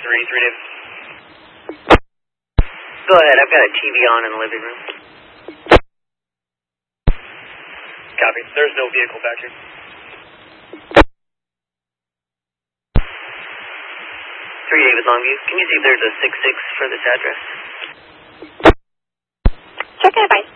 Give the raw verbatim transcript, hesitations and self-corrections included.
three, three David. Go ahead, I've got a T V on in the living room. Copy. There's no vehicle back here. three David Longview, can you see if there's a six six for this address? Check that, bye.